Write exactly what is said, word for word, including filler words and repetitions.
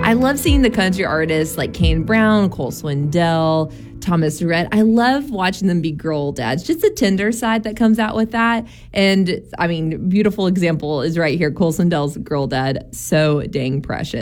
I love seeing the country artists like Kane Brown, Cole Swindell, Thomas Rhett. I love watching them be girl dads. Just the tender side that comes out with that. And I mean, beautiful example is right here. Cole Swindell's girl dad. So dang precious.